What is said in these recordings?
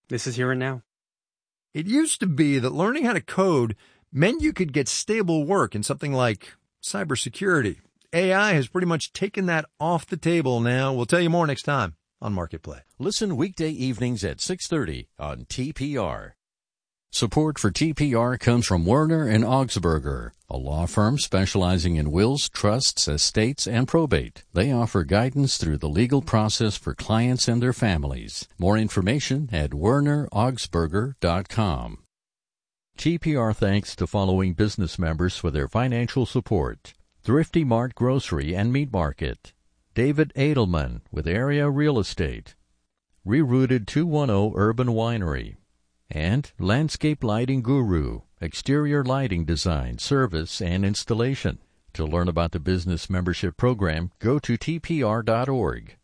This is Here and Now. It used to be that learning how to code meant you could get stable work in something like cybersecurity. AI has pretty much taken that off the table now. We'll tell you more next time on Marketplace. Listen weekday evenings at 6:30 on TPR. Support for TPR comes from Werner and Augsburger, a law firm specializing in wills, trusts, estates, and probate. They offer guidance through the legal process for clients and their families. More information at werneraugsburger.com. TPR thanks to following business members for their financial support: Thrifty Mart Grocery and Meat Market, David Edelman with Area Real Estate, Rerouted 210 Urban Winery, and Landscape Lighting Guru, exterior lighting design, service, and installation. To learn about the business membership program, go to tpr.org.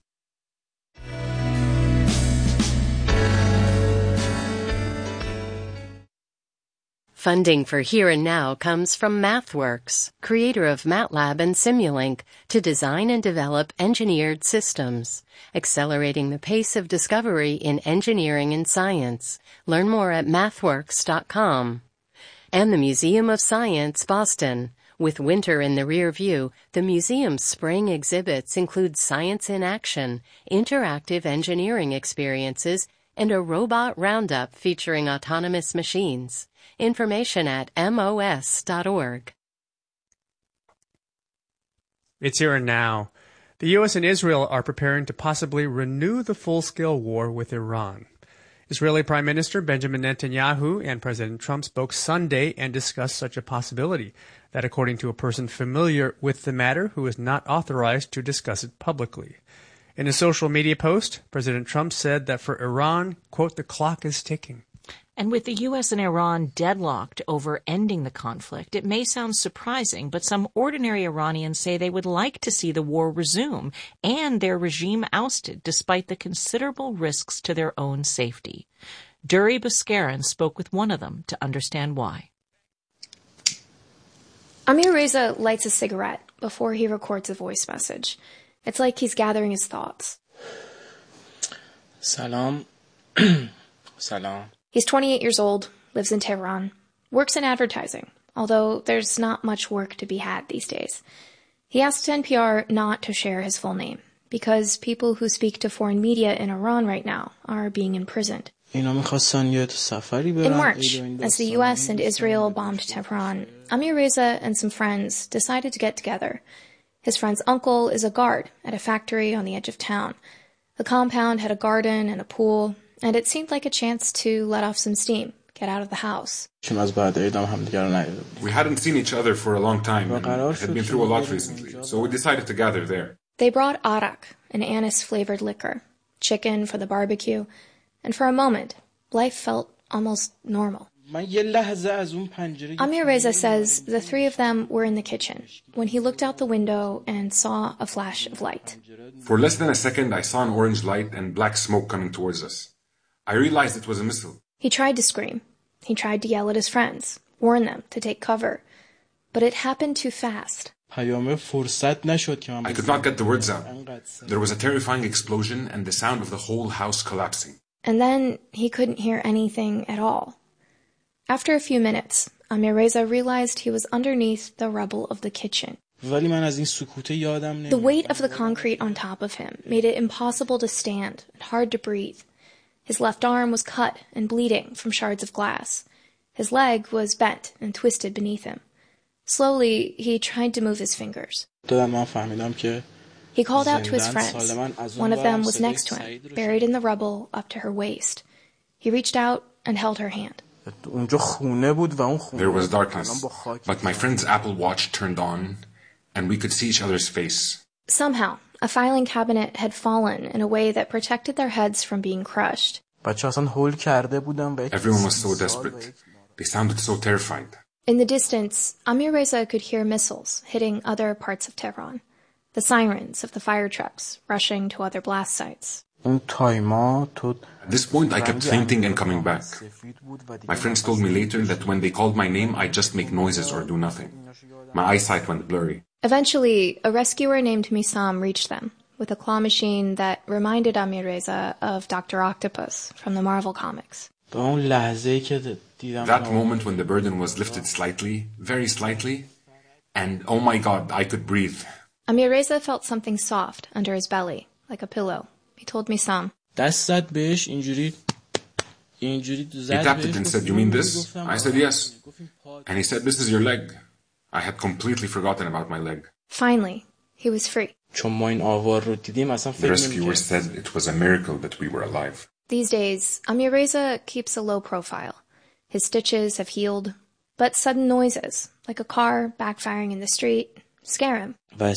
Funding for Here and Now comes from MathWorks, creator of MATLAB and Simulink, to design and develop engineered systems, accelerating the pace of discovery in engineering and science. Learn more at mathworks.com. And the Museum of Science, Boston. With winter in the rear view, the museum's spring exhibits include science in action, interactive engineering experiences, and a robot roundup featuring autonomous machines. Information at mos.org. It's Here and Now. The U.S. and Israel are preparing to possibly renew the full-scale war with Iran. Israeli Prime Minister Benjamin Netanyahu and President Trump spoke Sunday and discussed such a possibility. That, according to a person familiar with the matter who is not authorized to discuss it publicly. In a social media post, President Trump said that for Iran, quote, "the clock is ticking." And with the U.S. and Iran deadlocked over ending the conflict, it may sound surprising, but some ordinary Iranians say they would like to see the war resume and their regime ousted, despite the considerable risks to their own safety. Duri Buskaran spoke with one of them to understand why. Amir Reza lights a cigarette before he records a voice message. It's like he's gathering his thoughts. Salam. Salam. He's 28 years old, lives in Tehran, works in advertising, although there's not much work to be had these days. He asked NPR not to share his full name, because people who speak to foreign media in Iran right now are being imprisoned. In March, as the U.S. and Israel bombed Tehran, Amir Reza and some friends decided to get together. His friend's uncle is a guard at a factory on the edge of town. The compound had a garden and a pool, and it seemed like a chance to let off some steam, get out of the house. We hadn't seen each other for a long time and had been through a lot recently, so we decided to gather there. They brought arak, an anise-flavored liquor, chicken for the barbecue, and for a moment, life felt almost normal. Amir Reza says the three of them were in the kitchen when he looked out the window and saw a flash of light. For less than a second, I saw an orange light and black smoke coming towards us. I realized it was a missile. He tried to scream. He tried to yell at his friends, warn them to take cover. But it happened too fast. I could not get the words out. There was a terrifying explosion and the sound of the whole house collapsing. And then he couldn't hear anything at all. After a few minutes, Amir Reza realized he was underneath the rubble of the kitchen. The weight of the concrete on top of him made it impossible to stand and hard to breathe. His left arm was cut and bleeding from shards of glass. His leg was bent and twisted beneath him. Slowly, he tried to move his fingers. He called out to his friends. One of them was next to him, buried in the rubble up to her waist. He reached out and held her hand. There was darkness, but my friend's Apple Watch turned on, and we could see each other's face. Somehow, a filing cabinet had fallen in a way that protected their heads from being crushed. Everyone was so desperate. They sounded so terrified. In the distance, Amir Reza could hear missiles hitting other parts of Tehran, the sirens of the fire trucks rushing to other blast sites. At this point, I kept fainting and coming back. My friends told me later that when they called my name, I'd just make noises or do nothing. My eyesight went blurry. Eventually, a rescuer named Misam reached them with a claw machine that reminded Amireza of Dr. Octopus from the Marvel comics. That moment when the burden was lifted slightly, very slightly, and oh my God, I could breathe. Amireza felt something soft under his belly, like a pillow. He told me some. He tapped it and said, "You mean this?" I said, "Yes." And he said, "This is your leg." I had completely forgotten about my leg. Finally, he was free. The rescuers said it was a miracle that we were alive. These days, Amireza keeps a low profile. His stitches have healed, but sudden noises, like a car backfiring in the street, scare him.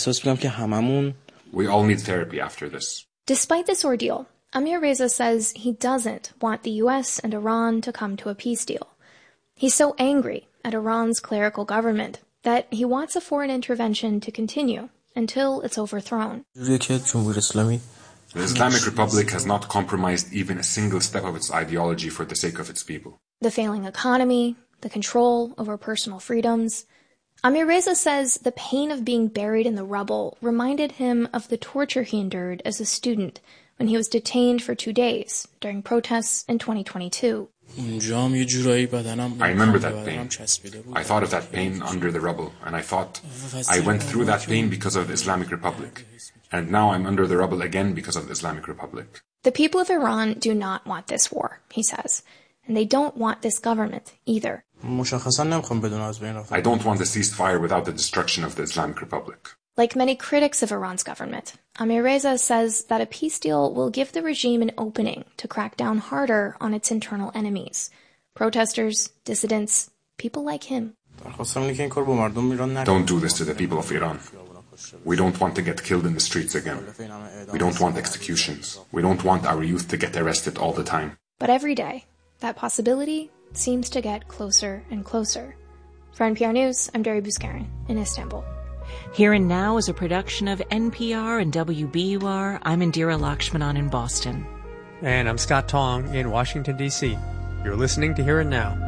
We all need therapy after this. Despite this ordeal, Amireza says he doesn't want the US and Iran to come to a peace deal. He's so angry at Iran's clerical government that he wants a foreign intervention to continue until it's overthrown. The Islamic Republic has not compromised even a single step of its ideology for the sake of its people. The failing economy, the control over personal freedoms. Amireza says the pain of being buried in the rubble reminded him of the torture he endured as a student when he was detained for 2 days during protests in 2022. I remember that pain. I thought of that pain under the rubble, and I thought, I went through that pain because of the Islamic Republic, and now I'm under the rubble again because of the Islamic Republic. The people of Iran do not want this war, he says, and they don't want this government either. I don't want a ceasefire without the destruction of the Islamic Republic. Like many critics of Iran's government, Amireza says that a peace deal will give the regime an opening to crack down harder on its internal enemies. Protesters, dissidents, people like him. Don't do this to the people of Iran. We don't want to get killed in the streets again. We don't want executions. We don't want our youth to get arrested all the time. But every day, that possibility seems to get closer and closer. For NPR News, I'm Dari Bouskarin in Istanbul. Here and Now is a production of NPR and WBUR. I'm Indira Lakshmanan in Boston. And I'm Scott Tong in Washington, D.C. You're listening to Here and Now.